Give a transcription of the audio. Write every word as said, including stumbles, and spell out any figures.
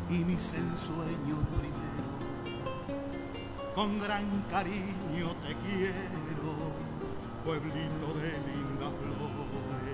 y mis ensueños primero. Con gran cariño te quiero, pueblito de lindas flores.